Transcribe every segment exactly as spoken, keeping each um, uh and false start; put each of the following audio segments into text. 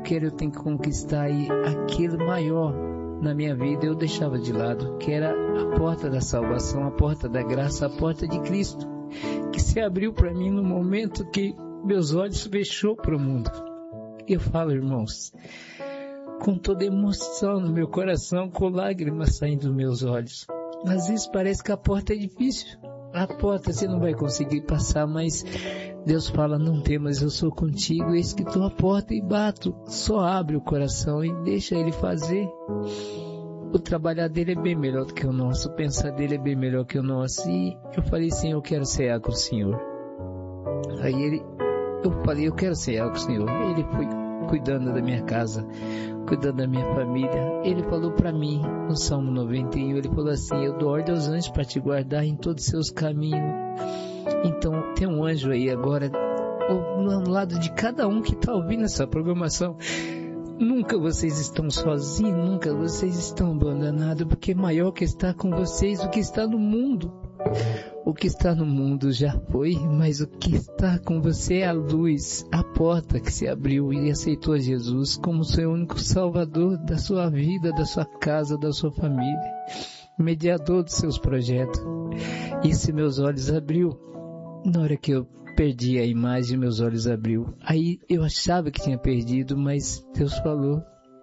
quero, eu tenho que conquistar, e aquilo maior na minha vida eu deixava de lado, que era a porta da salvação, a porta da graça, a porta de Cristo, que se abriu para mim no momento que meus olhos fechou para o mundo. Eu falo, irmãos, com toda emoção no meu coração, com lágrimas saindo dos meus olhos. Às vezes parece que a porta é difícil. A porta você não vai conseguir passar, mas Deus fala, não temas, eu sou contigo, eis que estou à porta e bato. Só abre o coração e deixa Ele fazer. O trabalhar dele é bem melhor do que o nosso, o pensar dele é bem melhor que o nosso. E eu falei, Senhor, eu quero cear com o Senhor. Aí ele, eu falei, eu quero cear com o Senhor. Ele foi cuidando da minha casa, cuidando da minha família. Ele falou para mim, no Salmo noventa e um, ele falou assim, eu dou ordem aos anjos para te guardar em todos os seus caminhos. Então, tem um anjo aí agora, no lado de cada um que está ouvindo essa programação. Nunca vocês estão sozinhos, nunca vocês estão abandonados, porque maior que está com vocês o que está no mundo. O que está no mundo já foi, mas o que está com você é a luz, a porta que se abriu e aceitou Jesus como seu único salvador da sua vida, da sua casa, da sua família, mediador dos seus projetos. E se meus olhos abriu, na hora que eu perdi a imagem, meus olhos abriu. Aí eu achava que tinha perdido, mas Deus falou,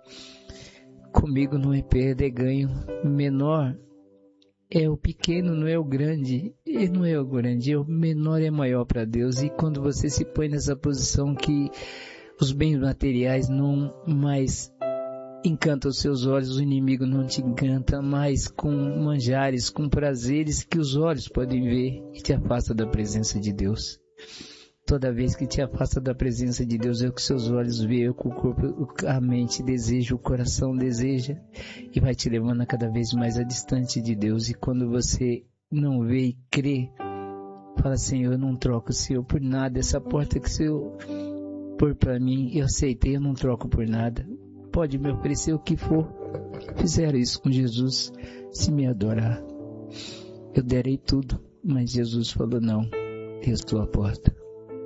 comigo não é perda, é ganho. Menor é o pequeno, não é o grande. E não é o grande, é o menor é maior para Deus. E quando você se põe nessa posição que os bens materiais não mais encantam os seus olhos, o inimigo não te encanta mais com manjares, com prazeres que os olhos podem ver, e te afasta da presença de Deus. Toda vez que te afasta da presença de Deus, é o que seus olhos veem, é o que o corpo, a mente deseja, o coração deseja, e vai te levando a cada vez mais a distante de Deus. E quando você não vê e crê, fala, Senhor, eu não troco o Senhor por nada, essa porta que o Senhor pôr para mim, eu aceitei, eu não troco por nada. Pode me oferecer o que for. Fizeram isso com Jesus, se me adorar. Eu darei tudo, mas Jesus falou, não, eu estou à porta.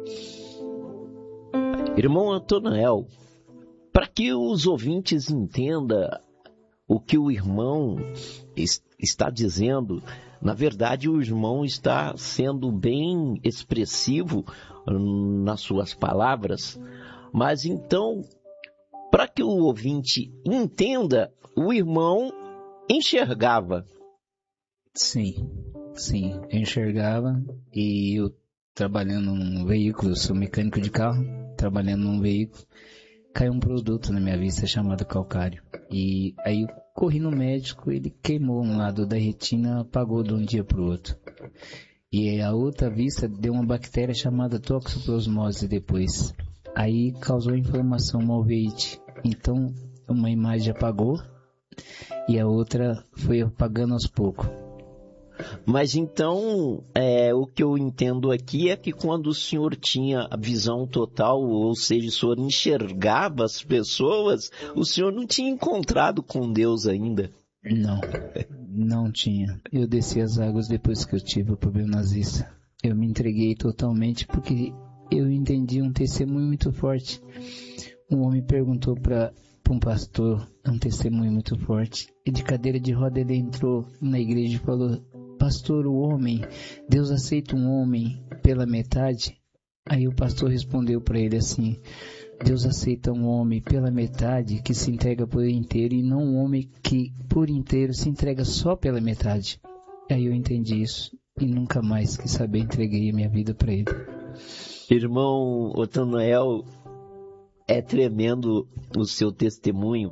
Irmão Antoniel, para que os ouvintes entendam o que o irmão está dizendo, na verdade o irmão está sendo bem expressivo nas suas palavras, mas então, para que o ouvinte entenda, o irmão enxergava. Sim, sim, eu enxergava, e eu trabalhando num veículo, sou mecânico de carro, trabalhando num veículo, caiu um produto na minha vista chamado calcário. E aí eu corri no médico, ele queimou um lado da retina, apagou de um dia para o outro. E a outra vista deu uma bactéria chamada toxoplasmose depois. Aí causou inflamação malveite. Então uma imagem apagou e a outra foi apagando aos poucos. Mas então, é, o que eu entendo aqui é que quando o senhor tinha a visão total, ou seja, o senhor enxergava as pessoas, o senhor não tinha encontrado com Deus ainda. Não, não tinha. Eu desci as águas depois que eu tive o problema nazista. Eu me entreguei totalmente porque eu entendi um testemunho muito forte. Um homem perguntou para um pastor, um testemunho muito forte, e de cadeira de roda ele entrou na igreja e falou, pastor, o homem, Deus aceita um homem pela metade? Aí o pastor respondeu para ele assim, Deus aceita um homem pela metade que se entrega por inteiro, e não um homem que por inteiro se entrega só pela metade. Aí eu entendi isso e nunca mais quis saber, entreguei a minha vida para ele. Irmão Otanael, é tremendo o seu testemunho.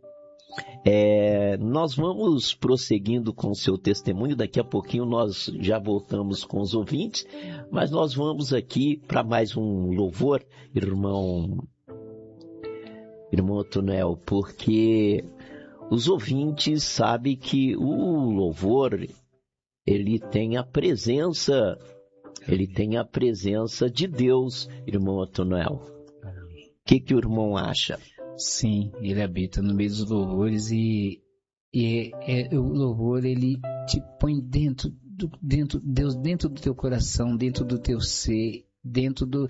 É, nós vamos prosseguindo com o seu testemunho, daqui a pouquinho nós já voltamos com os ouvintes, mas nós vamos aqui para mais um louvor, irmão, irmão Otanael, porque os ouvintes sabem que o louvor, ele tem a presença, ele tem a presença de Deus, irmão Otanael. O que, que o irmão acha? Sim, ele habita no meio dos louvores e, e é, é, o louvor ele te põe dentro do, dentro, Deus dentro do teu coração, dentro do teu ser, dentro do,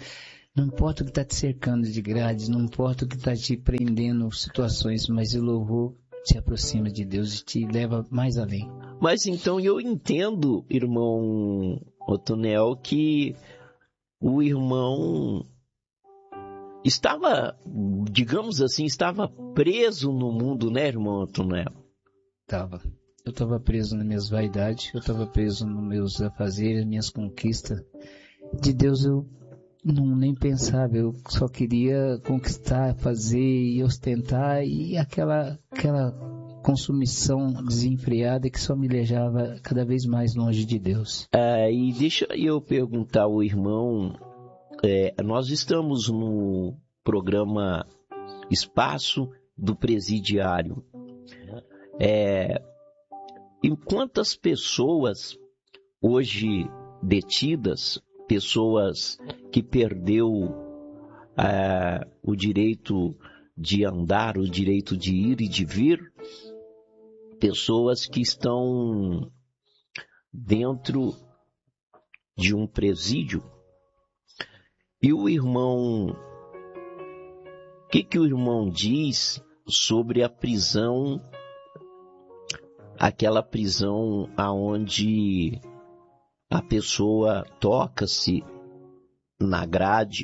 Não importa o que está te cercando de grades, não importa o que está te prendendo situações, mas o louvor te aproxima de Deus e te leva mais além. Mas então eu entendo, irmão Otoniel, que o irmão estava, digamos assim, estava preso no mundo, né, irmão Otoniel? Estava. Eu estava preso nas minhas vaidades, eu estava preso nos meus afazeres, minhas conquistas. De Deus eu não nem pensava, eu só queria conquistar, fazer e ostentar, e aquela, aquela consumição desenfreada que só me levava cada vez mais longe de Deus. É, e deixa eu perguntar ao irmão, é, nós estamos no programa Espaço do Presidiário. É, e quantas pessoas hoje detidas, pessoas que perdeu uh, o direito de andar, o direito de ir e de vir, pessoas que estão dentro de um presídio. E o irmão, o que que o irmão diz sobre a prisão, aquela prisão aonde a pessoa toca-se na grade?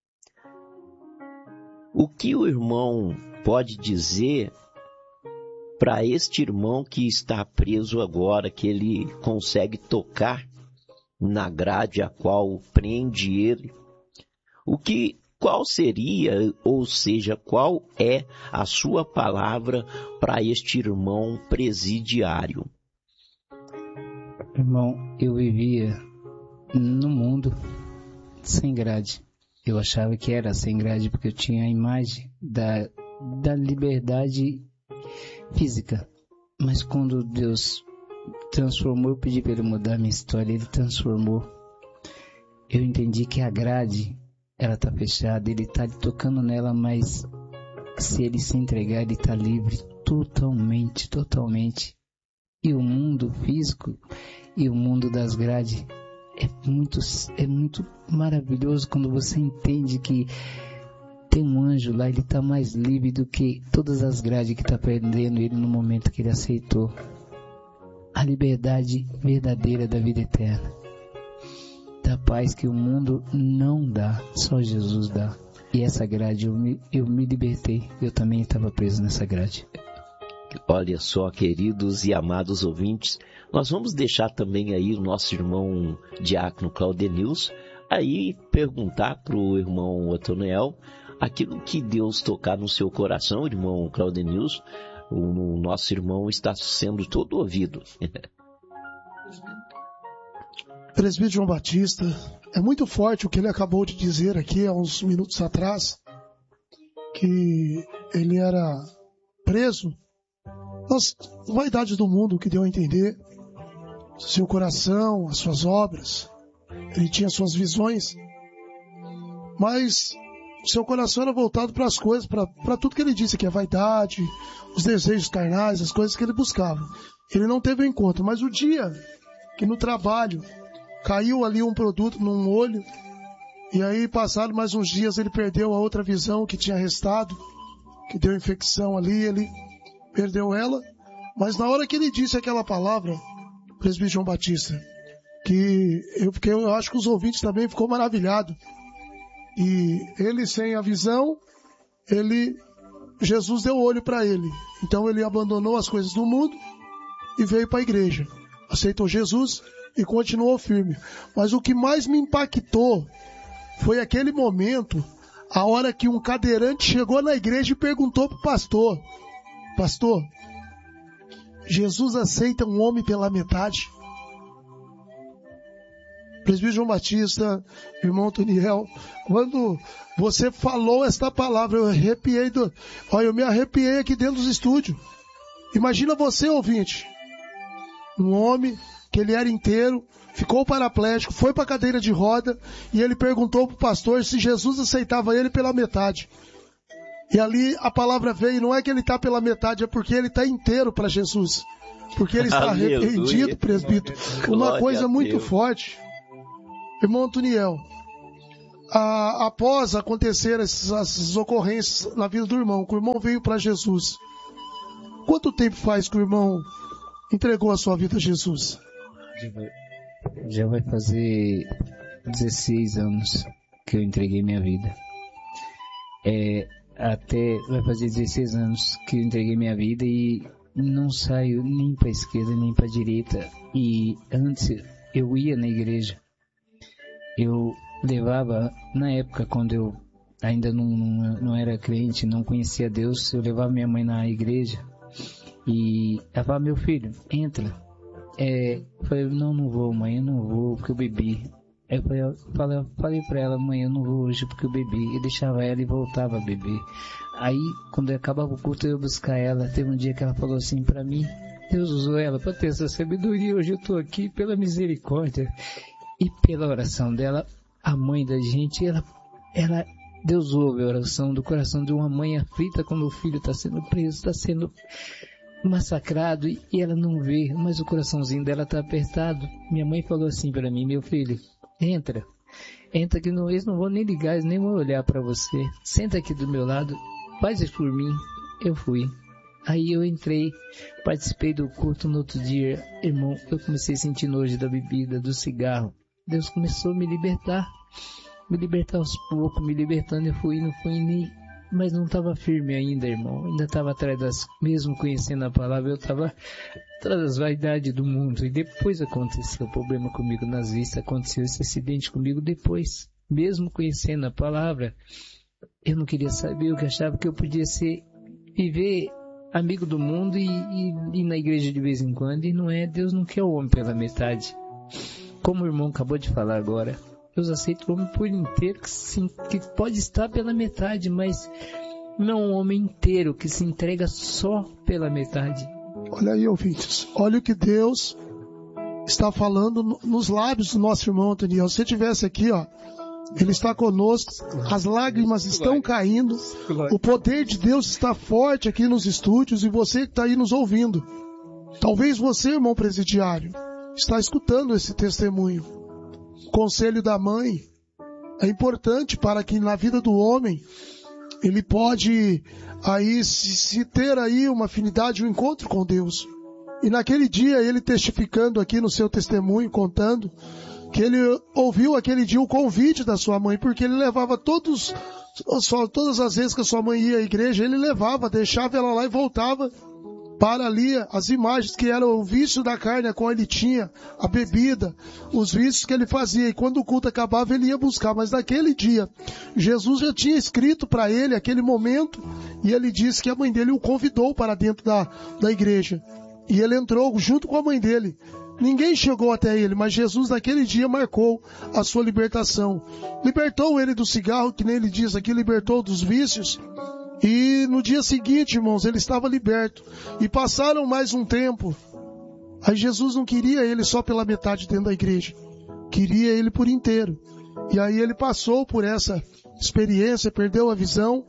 O que o irmão pode dizer para este irmão que está preso agora, que ele consegue tocar na grade a qual prende ele? O que, qual seria, ou seja, qual é a sua palavra para este irmão presidiário? Irmão, eu vivia no mundo sem grade. Eu achava que era sem grade porque eu tinha a imagem da, da liberdade física. Mas quando Deus transformou, eu pedi para Ele mudar a minha história, Ele transformou. Eu entendi que a grade, ela está fechada, Ele está tocando nela, mas se Ele se entregar, Ele está livre totalmente, totalmente. E o mundo físico e o mundo das grades é muito, é muito maravilhoso quando você entende que tem um anjo lá, ele está mais livre do que todas as grades que está prendendo ele no momento que ele aceitou a liberdade verdadeira da vida eterna, da paz que o mundo não dá, só Jesus dá. E essa grade eu me, eu me libertei, eu também estava preso nessa grade. Olha só, queridos e amados ouvintes, nós vamos deixar também aí o nosso irmão diácono Claudenilson aí perguntar para o irmão Otoniel aquilo que Deus tocar no seu coração, irmão Claudenilson. O nosso irmão está sendo todo ouvido. Presbítero João Batista, é muito forte o que ele acabou de dizer aqui há uns minutos atrás, que ele era preso nas vaidades do mundo, que deu a entender, seu coração, as suas obras, ele tinha suas visões, mas seu coração era voltado para as coisas, para tudo que ele disse, que é vaidade, os desejos carnais, as coisas que ele buscava. Ele não teve encontro, mas o dia que no trabalho caiu ali um produto num olho, e aí passado mais uns dias ele perdeu a outra visão que tinha restado, que deu infecção ali, ele perdeu ela, mas na hora que ele disse aquela palavra, presbítero João Batista, que eu, porque eu acho que os ouvintes também ficou maravilhado. E ele sem a visão, ele, Jesus deu olho para ele. Então ele abandonou as coisas do mundo e veio para a igreja. Aceitou Jesus e continuou firme. Mas o que mais me impactou foi aquele momento, a hora que um cadeirante chegou na igreja e perguntou para o pastor: Pastor, Jesus aceita um homem pela metade? Presbítero João Batista, irmão Otoniel, quando você falou esta palavra, eu arrepiei, do... olha, eu me arrepiei aqui dentro dos estúdios. Imagina você, ouvinte, um homem que ele era inteiro, ficou paraplégico, foi para a cadeira de roda, e ele perguntou para o pastor se Jesus aceitava ele pela metade. E ali a palavra veio, não é que ele está pela metade, é porque ele está inteiro para Jesus. Porque ele está arrependido, presbítero. Uma coisa muito forte. Irmão Otoniel, a, após acontecer essas, essas ocorrências na vida do irmão, que o irmão veio para Jesus, quanto tempo faz que o irmão entregou a sua vida a Jesus? Já vai, já vai fazer dezesseis anos que eu entreguei minha vida. É, até vai fazer dezesseis anos que eu entreguei minha vida e não saio nem para a esquerda nem para a direita. E antes eu ia na igreja, eu levava, na época quando eu ainda não, não, não era crente, não conhecia Deus, eu levava minha mãe na igreja e ela falava: meu filho, entra. É, eu falei: não, não vou, mãe, eu não vou porque eu bebi. Eu falei, eu falei, eu falei pra ela: mãe, eu não vou hoje porque eu bebi. E deixava ela e voltava a beber. Aí, quando acabava o culto, eu ia buscar ela. Teve um dia que ela falou assim pra mim, Deus usou ela para ter essa sabedoria. Hoje eu tô aqui pela misericórdia e pela oração dela. A mãe da gente, ela, ela, Deus ouve a oração do coração de uma mãe aflita quando o filho está sendo preso, está sendo massacrado e, e ela não vê, mas o coraçãozinho dela está apertado. Minha mãe falou assim para mim: meu filho, entra, entra que não, eles não vão nem ligar, eles nem vão olhar para você. Senta aqui do meu lado, faz isso por mim. Eu fui. Aí eu entrei, participei do culto. No outro dia, irmão, eu comecei a sentir nojo da bebida, do cigarro. Deus começou a me libertar, me libertar aos poucos, me libertando. Eu fui, não fui nem, mas não estava firme ainda, irmão. Ainda estava atrás das, mesmo conhecendo a palavra, eu estava atrás das vaidades do mundo. E depois aconteceu o problema comigo nas vistas, aconteceu esse acidente comigo depois. Mesmo conhecendo a palavra, eu não queria saber, eu que achava que eu podia ser, viver amigo do mundo e, e ir na igreja de vez em quando. E não é, Deus não quer o homem pela metade. Como o irmão acabou de falar agora, Deus aceita o homem por inteiro, que, sim, que pode estar pela metade, mas não um homem inteiro que se entrega só pela metade. Olha aí, ouvintes, olha o que Deus está falando nos lábios do nosso irmão Antoniel. Se você estivesse aqui, ó, ele está conosco, as lágrimas estão caindo, o poder de Deus está forte aqui nos estúdios e você que está aí nos ouvindo. Talvez você, irmão presidiário, está escutando esse testemunho. O conselho da mãe é importante para que na vida do homem ele pode aí se, se ter aí uma afinidade, um encontro com Deus. E naquele dia ele testificando aqui no seu testemunho, contando que ele ouviu aquele dia o convite da sua mãe, porque ele levava todos, só, todas as vezes que a sua mãe ia à igreja, ele levava, deixava ela lá e voltava para ali as imagens que eram o vício da carne a qual ele tinha, a bebida, os vícios que ele fazia. E quando o culto acabava, ele ia buscar. Mas naquele dia, Jesus já tinha escrito para ele aquele momento, e ele disse que a mãe dele o convidou para dentro da, da igreja. E ele entrou junto com a mãe dele. Ninguém chegou até ele, mas Jesus naquele dia marcou a sua libertação. Libertou ele do cigarro, que nem ele diz aqui, libertou dos vícios. E no dia seguinte, irmãos, ele estava liberto. E passaram mais um tempo. Aí Jesus não queria ele só pela metade dentro da igreja. Queria ele por inteiro. E aí ele passou por essa experiência, perdeu a visão.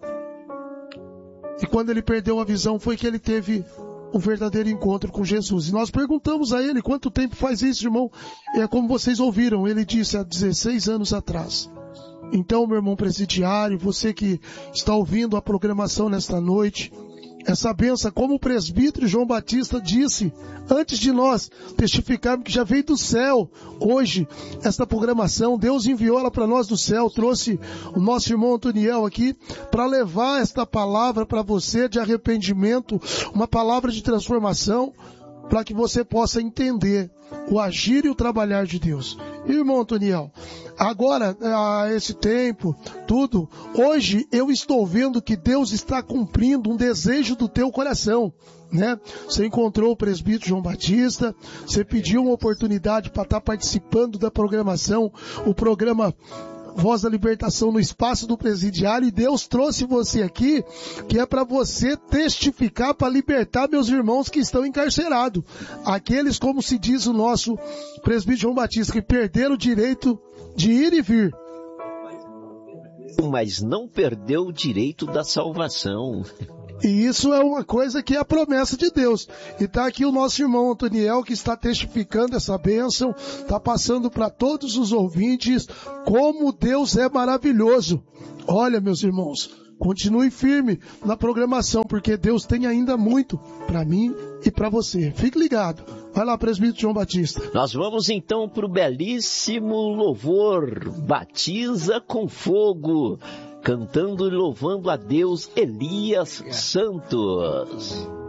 E quando ele perdeu a visão foi que ele teve um verdadeiro encontro com Jesus. E nós perguntamos a ele quanto tempo faz isso, irmão. E é como vocês ouviram, ele disse há dezesseis anos atrás. Então, meu irmão presidiário, você que está ouvindo a programação nesta noite, essa benção, como o presbítero João Batista disse, antes de nós testificarmos que já veio do céu, hoje, esta programação, Deus enviou ela para nós do céu, trouxe o nosso irmão Antoniel aqui, para levar esta palavra para você de arrependimento, uma palavra de transformação, para que você possa entender o agir e o trabalhar de Deus. Irmão Antoniel, agora, a esse tempo, tudo, hoje eu estou vendo que Deus está cumprindo um desejo do teu coração, né? Você encontrou o presbítero João Batista, você pediu uma oportunidade para estar participando da programação, o programa Voz da Libertação no espaço do presidiário, e Deus trouxe você aqui, que é para você testificar, para libertar meus irmãos que estão encarcerados. Aqueles, como se diz o nosso presbítero João Batista, que perderam o direito de ir e vir. Mas não perdeu o direito da salvação. E isso é uma coisa que é a promessa de Deus. E está aqui o nosso irmão Antoniel, que está testificando essa bênção, está passando para todos os ouvintes como Deus é maravilhoso. Olha, meus irmãos, continue firme na programação, porque Deus tem ainda muito para mim e para você. Fique ligado. Vai lá, presbítero João Batista. Nós vamos então para o belíssimo louvor, Batiza com Fogo, cantando e louvando a Deus, Elias Santos.